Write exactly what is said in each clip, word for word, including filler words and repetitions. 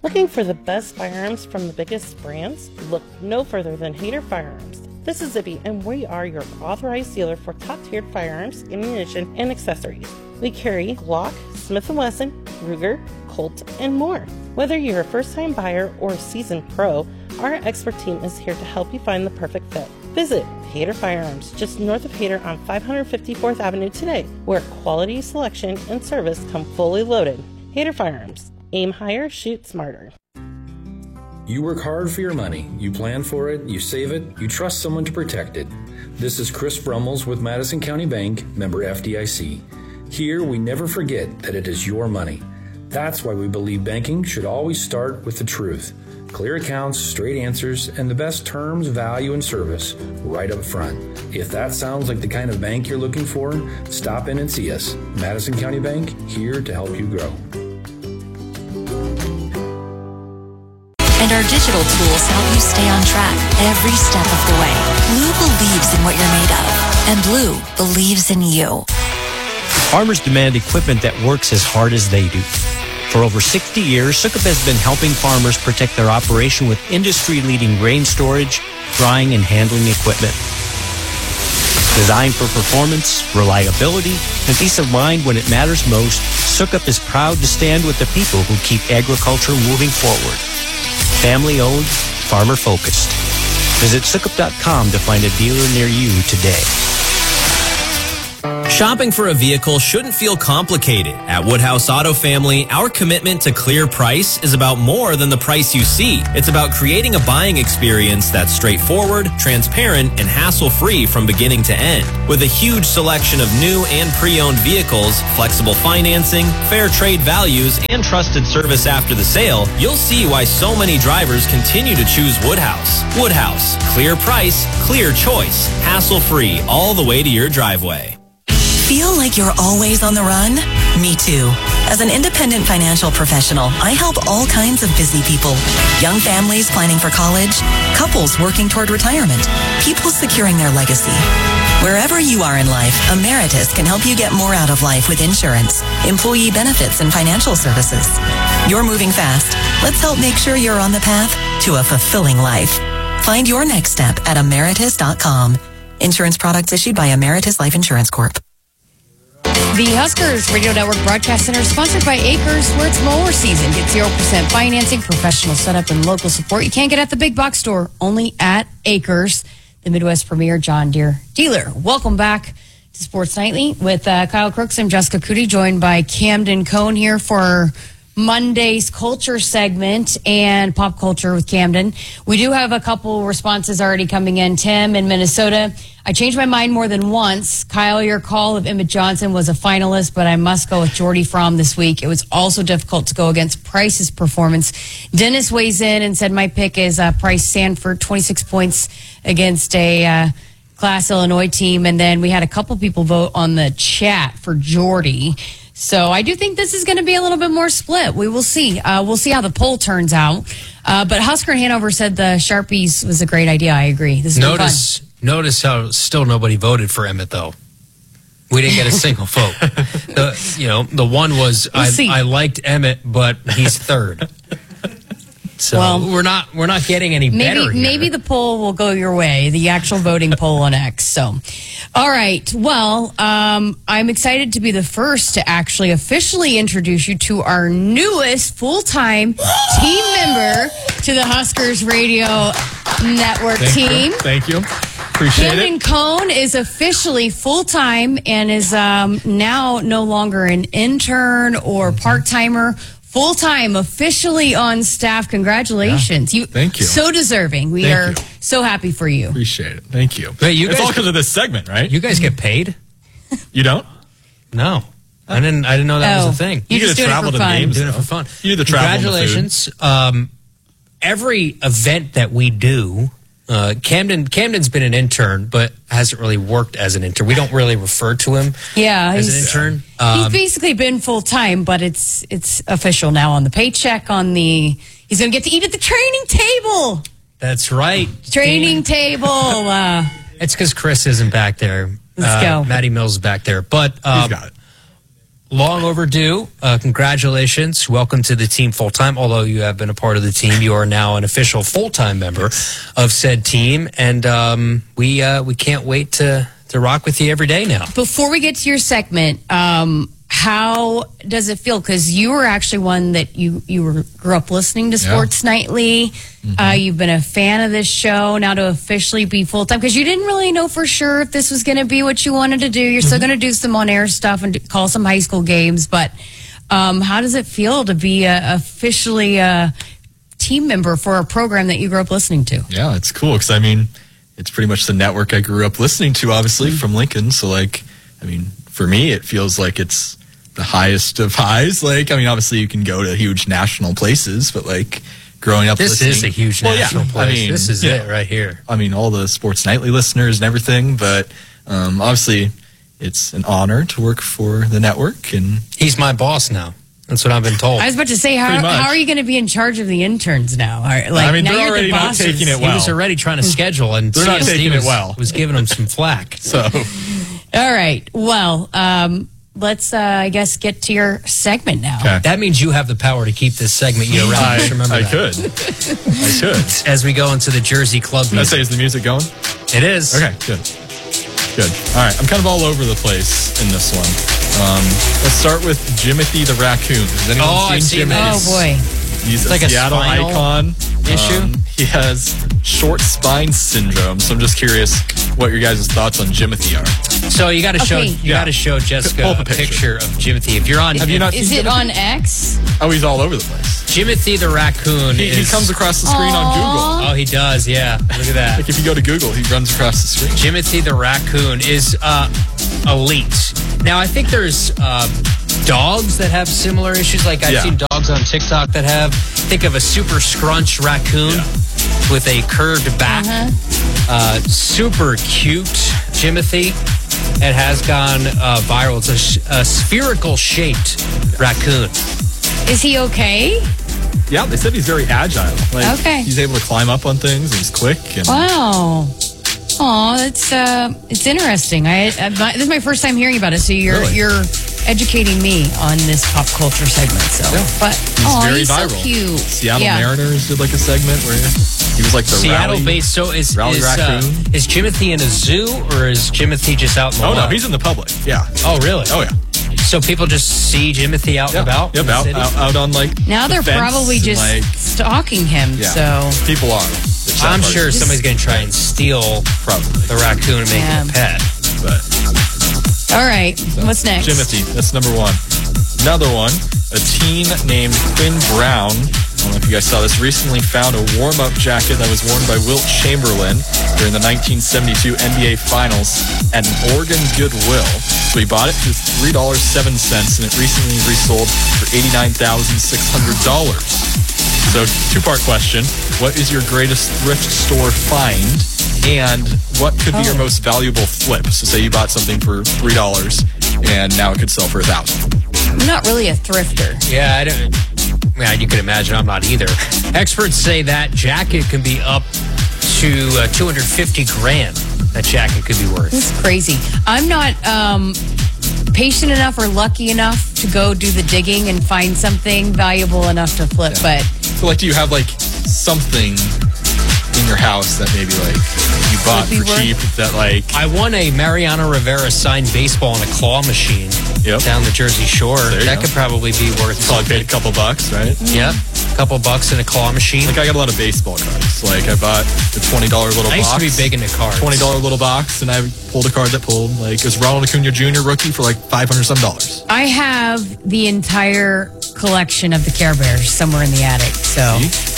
Looking for the best firearms from the biggest brands? Look no further than Hayter Firearms. This is Zibby, and we are your authorized dealer for top-tiered firearms, ammunition, and accessories. We carry Glock, Smith and Wesson, Ruger, Colt, and more. Whether you're a first-time buyer or a seasoned pro, our expert team is here to help you find the perfect fit. Visit Hayter Firearms, just north of Hayter on five fifty-fourth Avenue today, where quality, selection, and service come fully loaded. Hayter Firearms. Aim higher, shoot smarter. You work hard for your money. You plan for it, you save it, you trust someone to protect it. This is Chris Brummels with Madison County Bank, member F D I C. Here, we never forget that it is your money. That's why we believe banking should always start with the truth. Clear accounts, straight answers, and the best terms, value, and service right up front. If that sounds like the kind of bank you're looking for, stop in and see us. Madison County Bank, here to help you grow. And our digital tools help you stay on track every step of the way. Blue believes in what you're made of, and Blue believes in you. Farmers demand equipment that works as hard as they do. For over sixty years, Sukup has been helping farmers protect their operation with industry-leading grain storage, drying, and handling equipment. Designed for performance, reliability, and peace of mind when it matters most, Sukup is proud to stand with the people who keep agriculture moving forward. Family-owned, farmer-focused. Visit Sukup dot com to find a dealer near you today. Shopping for a vehicle shouldn't feel complicated. At Woodhouse Auto Family, our commitment to clear price is about more than the price you see. It's about creating a buying experience that's straightforward, transparent, and hassle-free from beginning to end. With a huge selection of new and pre-owned vehicles, flexible financing, fair trade values, and trusted service after the sale, you'll see why so many drivers continue to choose Woodhouse. Woodhouse. Clear price, clear choice, hassle-free all the way to your driveway. Feel like you're always on the run? Me too. As an independent financial professional, I help all kinds of busy people. Young families planning for college, couples working toward retirement, people securing their legacy. Wherever you are in life, Emeritus can help you get more out of life with insurance, employee benefits, and financial services. You're moving fast. Let's help make sure you're on the path to a fulfilling life. Find your next step at Emeritus dot com. Insurance products issued by Emeritus Life Insurance Corp. The Huskers Radio Network Broadcast Center is sponsored by Acres, where it's mower season. Get zero percent financing, professional setup, and local support you can't get at the big box store, only at Acres, the Midwest premier John Deere dealer. Welcome back to Sports Nightly with uh, Kyle Crooks. I'm Jessica Cootie, joined by Camden Cohn here for Monday's culture segment and pop culture with Camden. We do have a couple responses already coming in. Tim in Minnesota. I changed my mind more than once. Kyle, your call of Emmett Johnson was a finalist, but I must go with Jordy Fromm this week. It was also difficult to go against Price's performance. Dennis weighs in and said my pick is uh, Price Sanford, twenty-six points against a uh, Class Illinois team. And then we had a couple people vote on the chat for Jordy. So I do think this is going to be a little bit more split. We will see. Uh, we'll see how the poll turns out. Uh, but Husker and Hanover said the Sharpies was a great idea. I agree. This is notice, fun. Notice how still nobody voted for Emmett, though. We didn't get a single vote. The, you know, the one was we'll I, I liked Emmett, but he's third. So well, we're not we're not getting any maybe, better here. Maybe the poll will go your way, the actual voting poll on X. So, all right. Well, um, I'm excited to be the first to actually officially introduce you to our newest full-time team member to the Huskers Radio Network Thank team. You. Thank you. Appreciate Camden it. Cohn is officially full-time and is um, now no longer an intern or part-timer. Full-time, officially on staff. Congratulations. Yeah, you, thank you. So deserving. We thank are you. so happy for you. Appreciate it. Thank you. Wait, you it's guys all because of this segment, right? You guys get paid? You don't? No. I didn't I didn't know that oh, was a thing. You, you just get to travel to fun. games. Doing though. it for fun. You do the travel. Congratulations. Um, every event that we do, uh, Camden Camden's been an intern, but hasn't really worked as an intern. We don't really refer to him yeah, as an intern. Um, he's basically been full-time, but it's it's official now on the paycheck, on the, he's going to get to eat at the training table. That's right. Training table. Uh, it's because Chris isn't back there. Let's uh, go. Matty Mills is back there. But um, He's got it. long overdue. Uh, congratulations. Welcome to the team full-time. Although you have been a part of the team, you are now an official full-time member of said team. And um, we uh, we can't wait to, to rock with you every day now. Before we get to your segment, um, how does it feel? Because you were actually one that you, you were, grew up listening to Sports yeah. Nightly. Mm-hmm. Uh, you've been a fan of this show. Now to officially be full-time, because you didn't really know for sure if this was going to be what you wanted to do. You're mm-hmm. still going to do some on-air stuff and call some high school games. But um, how does it feel to be a, officially a team member for a program that you grew up listening to? Yeah, it's cool because, I mean, it's pretty much the network I grew up listening to, obviously, mm-hmm. from Lincoln. So, like, I mean, for me, it feels like it's the highest of highs. Like, I mean, obviously you can go to huge national places, but like growing up this listening, is a huge well, national yeah, place. I mean, this is it know, right here. I mean, all the Sports Nightly listeners and everything, but um, obviously it's an honor to work for the network. And he's my boss now. That's what I've been told. I was about to say, how, how are you going to be in charge of the interns now? Like, I mean, now they're you're already the not taking it well. He was already trying to schedule, and they're not taking was, it well. Was giving them some flack. So, all right. Well, um, let's, uh, I guess, get to your segment now. Okay. That means you have the power to keep this segment year round. I, remember I that. could. I could. As we go into the Jersey Club music. I say, is the music going? It is. Okay, good. Good. All right, I'm kind of all over the place in this one. Um, let's start with Jimothy the raccoon. Has anyone oh, seen I've seen Jimothy? Oh, boy. He's it's a like Seattle a icon. Issue? Um, he has short spine syndrome, so I'm just curious what your guys' thoughts on Jimothy are. So you got to show Okay. you Yeah. got to show Jessica Pull up a a picture. picture. of Jimothy. If you're on, Have you not Is seen it Jimothy? on X? Oh, he's all over the place. Jimothy the raccoon He, is. he comes across the screen on Google. Oh, he does. Yeah, look at that. Like if you go to Google, he runs across the screen. Jimothy the raccoon is uh, elite. Now I think there's uh, dogs that have similar issues. Like I've Yeah. seen dogs on TikTok that have. Think of a super scrunched raccoon Yeah. with a curved back. Uh-huh. Uh, super cute Jimothy. It has gone uh, viral. It's a, sh- a spherical shaped raccoon. Is he okay? Yeah, they said he's very agile. Like, Okay. He's able to climb up on things. And he's quick. And Wow. Oh, that's uh, it's interesting. I, I this is my first time hearing about it. So you're Really? you're educating me on this pop culture segment. So, Yeah. but he's oh, very he's viral. so cute. Seattle yeah. Mariners did like a segment where he was like the Seattle rally. based. So is rally is, uh, raccoon. is Jimothy in a zoo or is Jimothy just out in the Oh, no, wild? he's in the public. Yeah. Oh, really? Oh, yeah. So people just see Jimothy out Yeah, and about? yeah, in the out, city? out, out on like Now the they're fence probably and, just like, stalking him. yeah, So people are. It's I'm that sure part. somebody's going to try and steal Probably. the raccoon and make Yeah. it a pet. But all right, what's next? Jimothy, that's number one. Another one, a teen named Quinn Brown. I don't know if you guys saw this. Recently found a warm-up jacket that was worn by Wilt Chamberlain during the nineteen seventy-two N B A Finals at an Oregon Goodwill. So he bought it for three dollars and seven cents, and it recently resold for eighty-nine thousand six hundred dollars. So, two-part question. What is your greatest thrift store find? And what could be Oh. your most valuable flip? So say you bought something for three dollars, and now it could sell for a thousand. I'm not really a thrifter. Yeah, I don't. Yeah, you can imagine I'm not either. Experts say that jacket can be up to uh, two hundred fifty grand. That jacket could be worth. It's crazy. I'm not um, patient enough or lucky enough to go do the digging and find something valuable enough to flip. Yeah. But So, like, do you have like something in your house that maybe like you bought Would be for worth- cheap that like I won a Mariano Rivera signed baseball in a claw machine Yep. down the Jersey Shore. There you That go. could probably be worth probably paid a couple bucks, right? Yeah, a couple bucks in a claw machine. Like I got a lot of baseball cards. Like I bought the twenty dollar little I used box. to be big into cards. Twenty dollar little box, and I pulled a card that pulled like it was Ronald Acuna Junior rookie for like five hundred some dollars. I have the entire collection of the Care Bears somewhere in the attic. So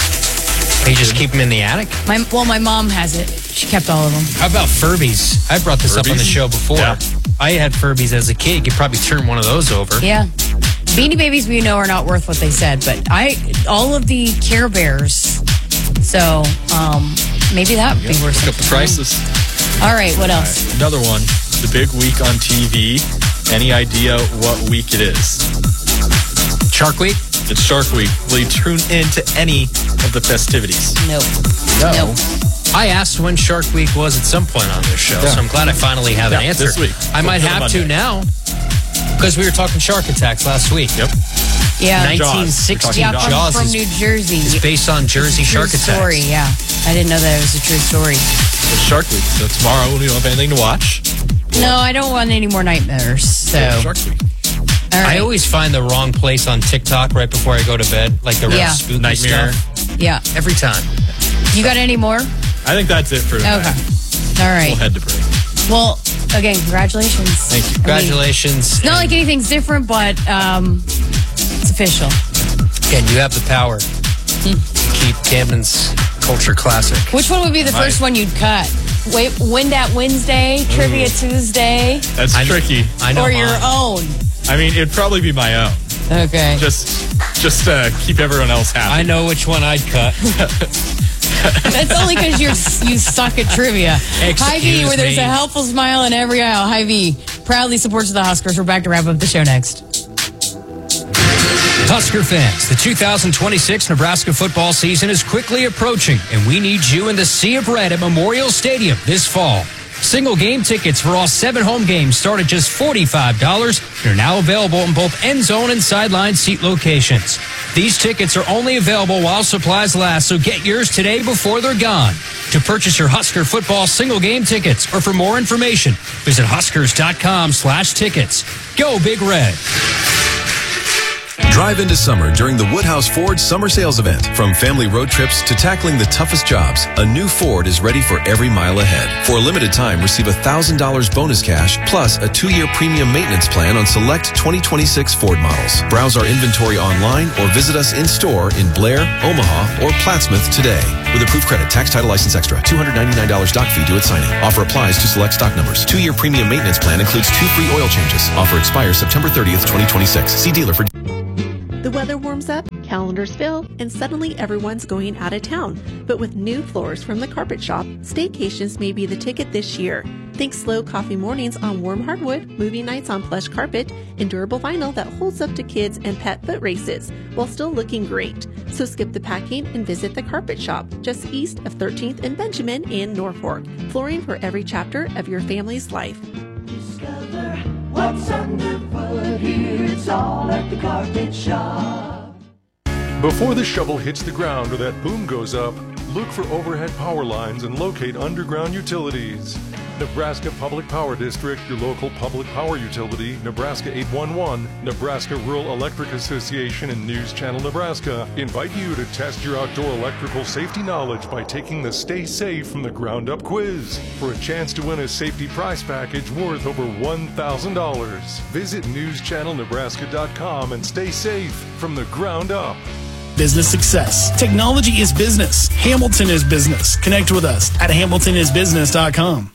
You just keep them in the attic? my well, my mom has it. She kept all of them. How about Furbies? I brought this up on the Furbies? show before. Yeah. I had Furbies as a kid. You could probably turn one of those over. Yeah. Beanie Babies, we know, are not worth what they said, but I all of the Care Bears. So um, maybe that would be worth Look up the something. prices. All right, what All else? right, another one. The big week on T V. Any idea what week it is? Shark Week? It's Shark Week. Will you tune in to any of the festivities? Nope. No. Nope. I asked when Shark Week was at some point on this show, Yeah. so I'm glad I finally have an Yeah, answer. this week. I might Until have to Monday. now. Because we were talking shark attacks last week. Yep. Yeah. nineteen sixty Yeah, from, Jaws from is, New Jersey. is based on Jersey It's a true shark attacks. story, yeah. I didn't know that it was a true story. It's Shark Week, so tomorrow we don't have anything to watch. No, I don't want any more nightmares. So. Yeah, Shark Week. All right. I always find the wrong place on TikTok right before I go to bed, like the Yeah. spooky Nightmare. stuff. Yeah. Every time. You got any more? I think that's it for today. Okay. All right. We'll head to break. Well, again, congratulations. Thank you. Congratulations. It's not like anything's different, but um, it's official. Again, you have the power to keep Camden's culture classic. Which one would be the Right. first one you'd cut? Wait, Win That Wednesday, Trivia Tuesday, That's I- tricky. I know or your mine. own? I mean, it'd probably be my own. Okay. Just, just to keep everyone else happy. I know which one I'd cut. That's only because you you suck at trivia. Excuse Hy-Vee, where there's me. a helpful smile in every aisle. Hy-Vee proudly supports the Huskers. We're back to wrap up the show next. Husker fans, the two thousand twenty-six Nebraska football season is quickly approaching, and we need you in the Sea of Red at Memorial Stadium this fall. Single game tickets for all seven home games start at just forty-five dollars and are now available in both end zone and sideline seat locations. These tickets are only available while supplies last, so get yours today before they're gone. To purchase your Husker football single game tickets or for more information, visit huskers.com slash tickets. Go Big Red. Drive into summer during the Woodhouse Ford Summer Sales Event. From family road trips to tackling the toughest jobs, a new Ford is ready for every mile ahead. For a limited time, receive one thousand dollars bonus cash plus a two-year premium maintenance plan on select twenty twenty-six Ford models. Browse our inventory online or visit us in-store in Blair, Omaha, or Plattsmouth today. With approved credit, tax, title, license extra, two hundred ninety-nine dollars doc fee due at signing. Offer applies to select stock numbers. Two-year premium maintenance plan includes two free oil changes. Offer expires September thirtieth, twenty twenty-six. See dealer for... The weather warms up, calendars fill, and suddenly everyone's going out of town. But with new floors from the Carpet Shop, staycations may be the ticket this year. Think slow coffee mornings on warm hardwood, movie nights on plush carpet, and durable vinyl that holds up to kids and pet foot races, while still looking great. So skip the packing and visit the Carpet Shop, just east of thirteenth and Benjamin in Norfolk. Flooring for every chapter of your family's life. Discover what's underfoot here. It's all at the Carpet Shop. Before the shovel hits the ground or that boom goes up, look for overhead power lines and locate underground utilities. Nebraska Public Power District, your local public power utility, Nebraska eight one one, Nebraska Rural Electric Association, and News Channel Nebraska invite you to test your outdoor electrical safety knowledge by taking the Stay Safe from the Ground Up quiz for a chance to win a safety prize package worth over one thousand dollars. Visit news channel nebraska dot com and stay safe from the ground up. Business success. Technology is business. Hamilton is business. Connect with us at hamilton is business dot com.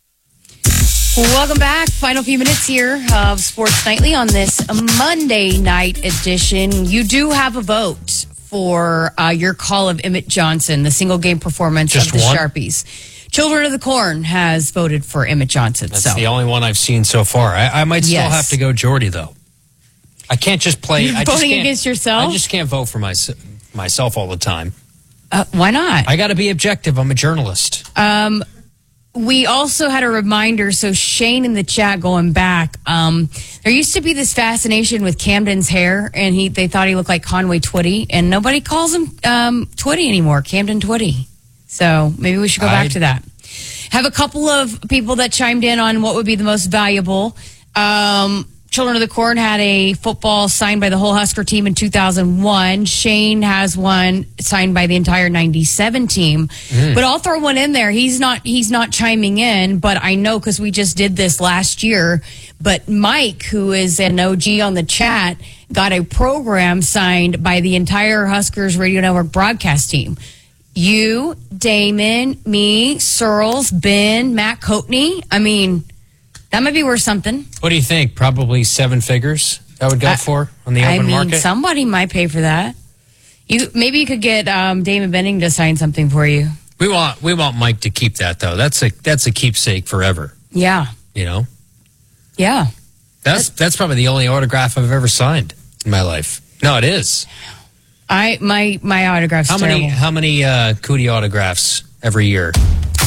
Welcome back. Final few minutes here of Sports Nightly on this Monday night edition. You do have a vote for uh, your call of Emmett Johnson, the single game performance Just of the one? Sharpies. Children of the Corn has voted for Emmett Johnson. That's so. the only one I've seen so far. I, I might still Yes. have to go Jordy, though. I can't just play. You're I just voting can't- against yourself? I just can't vote for my, myself all the time. Uh, why not? I got to be objective. I'm a journalist. Um, we also had a reminder. So Shane in the chat going back. Um, there used to be this fascination with Camden's hair, and he they thought he looked like Conway Twitty, and nobody calls him um, Twitty anymore. Camden Twitty. So maybe we should go back I- to that. Have a couple of people that chimed in on what would be the most valuable. Um, Children of the Corn had a football signed by the whole Husker team in two thousand one. Shane has one signed by the entire ninety-seven team. Mm. But I'll throw one in there. He's not he's not chiming in, but I know because we just did this last year. But Mike, who is an O G on the chat, got a program signed by the entire Huskers Radio Network broadcast team. You, Damon, me, Searles, Ben, Matt Coatney. I mean, that might be worth something. What do you think? Probably seven figures I would go I- for on the I open mean, market? somebody might pay for that. You maybe you could get um, Damon Benning to sign something for you. We want we want Mike to keep that, though. That's a that's a keepsake forever, Yeah, you know? yeah. That's that's probably the only autograph I've ever signed in my life. No, it is. I my my autograph's How many terrible. how many uh, Cootie autographs every year?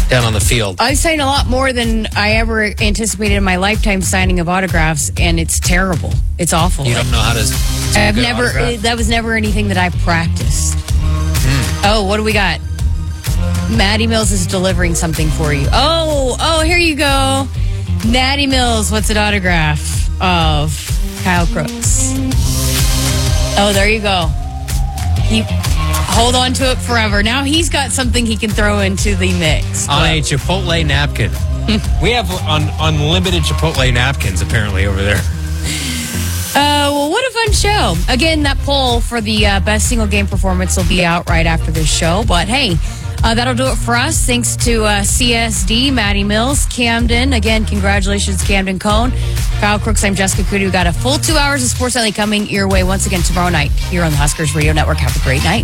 down on the field. I've signed a lot more than I ever anticipated in my lifetime signing of autographs, and it's terrible. It's awful. You don't know how to. I've never. Autograph? That was never anything that I practiced. Mm. Oh, what do we got? Maddie Mills is delivering something for you. Oh, oh, here you go. Maddie Mills, what's an autograph of Kyle Crooks? Oh, there you go. He hold on to it forever. Now he's got something he can throw into the mix. On a Chipotle napkin. We have un- unlimited Chipotle napkins apparently over there. Uh, well, what a fun show. Again, that poll for the uh, best single game performance will be out right after this show. But hey, uh, that'll do it for us. Thanks to uh, C S D, Maddie Mills, Camden. Again, congratulations, Camden Cone. Kyle Crooks, I'm Jessica Cootie. We've got a full two hours of Sports Nightly coming your way once again tomorrow night here on the Huskers Radio Network. Have a great night.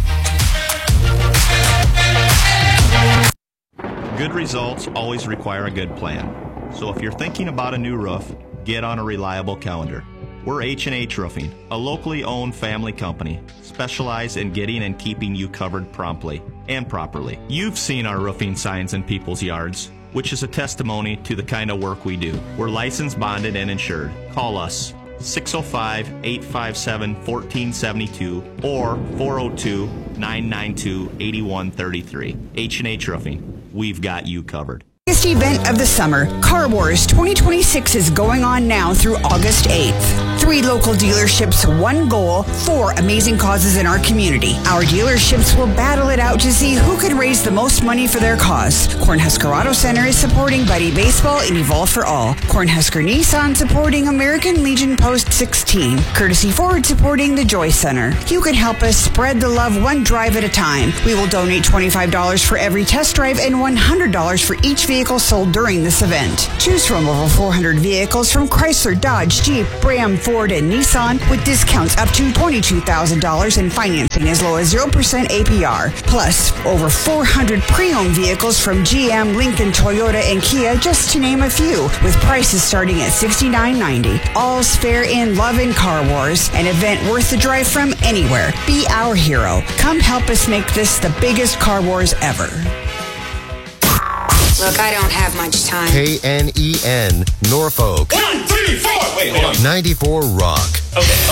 Good results always require a good plan. So if you're thinking about a new roof, get on a reliable calendar. We're H and H Roofing, a locally owned family company, specialized in getting and keeping you covered promptly and properly. You've seen our roofing signs in people's yards, which is a testimony to the kind of work we do. We're licensed, bonded, and insured. Call us six oh five, eight five seven, one four seven two or four oh two, nine nine two, eight one three three. H and H Roofing, we've got you covered. Biggest event of the summer, Car Wars twenty twenty-six is going on now through August eighth. Three local dealerships, one goal, four amazing causes in our community. Our dealerships will battle it out to see who can raise the most money for their cause. Cornhusker Auto Center is supporting Buddy Baseball and Evolve for All. Cornhusker Nissan supporting American Legion Post sixteen. Courtesy Ford supporting the Joy Center. You can help us spread the love one drive at a time. We will donate twenty-five dollars for every test drive and one hundred dollars for each vehicle sold during this event. Choose from over four hundred vehicles from Chrysler, Dodge, Jeep, Ram, Ford, and Nissan with discounts up to twenty-two thousand dollars and financing as low as zero percent A P R. Plus, over four hundred pre-owned vehicles from G M, Lincoln, Toyota, and Kia, just to name a few, with prices starting at sixty-nine ninety. All's fair in love and Car Wars, an event worth the drive from anywhere. Be our hero. Come help us make this the biggest Car Wars ever. Look, I don't have much time. K N E N, Norfolk. One, three, four. Wait, hold on. ninety-four Rock. Okay.